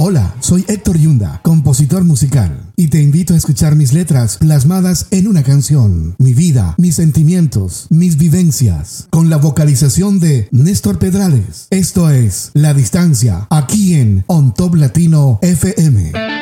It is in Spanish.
Hola, soy Héctor Yunda, compositor musical, y te invito a escuchar mis letras plasmadas en una canción, mi vida, mis sentimientos, mis vivencias, con la vocalización de Néstor Pedrales. Esto es La Distancia, aquí en On Top Latino FM.